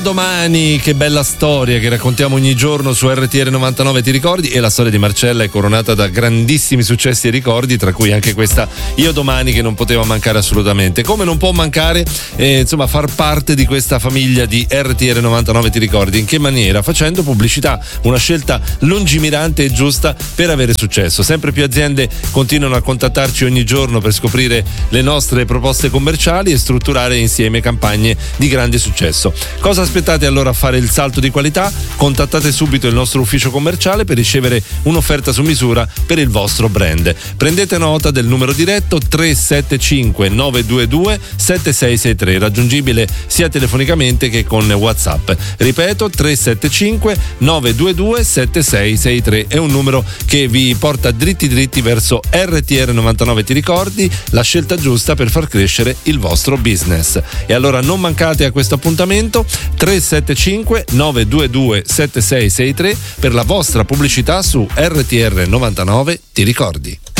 Domani, che bella storia che raccontiamo ogni giorno su RTR 99, ti ricordi? E la storia di Marcella è coronata da grandissimi successi e ricordi, tra cui anche questa Io Domani, che non poteva mancare assolutamente. Come non può mancare far parte di questa famiglia di RTR 99, ti ricordi? In che maniera? Facendo pubblicità, una scelta lungimirante e giusta per avere successo. Sempre più aziende continuano a contattarci ogni giorno per scoprire le nostre proposte commerciali e strutturare insieme campagne di grande successo. Cosa aspettate allora a fare il salto di qualità? Contattate subito il nostro ufficio commerciale per ricevere un'offerta su misura per il vostro brand. Prendete nota del numero diretto 375 922 7663, raggiungibile sia telefonicamente che con WhatsApp. Ripeto, 375 922 7663 è un numero che vi porta dritti verso RTR 99, ti ricordi? La scelta giusta per far crescere il vostro business. E allora non mancate a questo appuntamento, 375 922 7663 per la vostra pubblicità su RTR 99, ti ricordi?